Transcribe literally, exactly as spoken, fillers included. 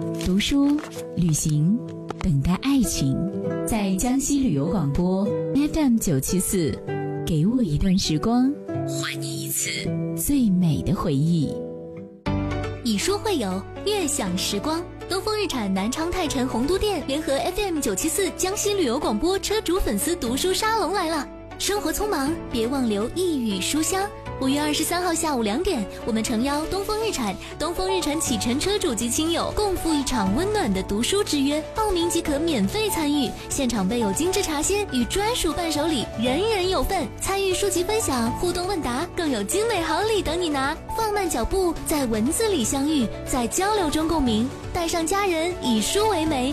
读书、旅行，等待爱情。在江西旅游广播 F M 九七四，给我一段时光，还你一次最美的回忆。 以书会友，悦享时光。东风日产南昌泰城洪都店联合 F M 九七四江西旅游广播车主粉丝读书沙龙来了。生活匆忙，别忘留一语书香。五月二十三号下午两点，我们诚邀东风日产、东风日产启辰车主及亲友共赴一场温暖的读书之约，报名即可免费参与，现场备有精致茶歇与专属伴手礼，人人有份。参与书籍分享、互动问答，更有精美好礼等你拿。放慢脚步，在文字里相遇，在交流中共鸣，带上家人，以书为媒，